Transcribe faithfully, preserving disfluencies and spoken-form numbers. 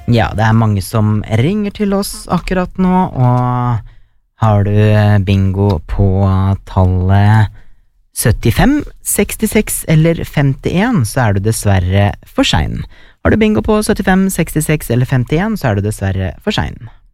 Ja, det er mange som ringer til oss akkurat nå, og har du bingo på tallet syttifem, sekstiseks eller femtien, så er du dessverre for sein. Har du bingo på syttifem, sekstiseks eller femtien, så er du dessverre for sein.